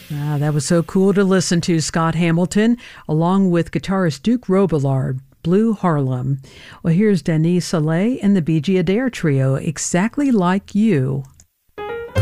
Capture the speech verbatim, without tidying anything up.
Ah, that was so cool to listen to, Scott Hamilton, along with guitarist Duke Robillard, Blue Harlem. Well, here's Denise Soleil and the B G Adair Trio, Exactly Like You.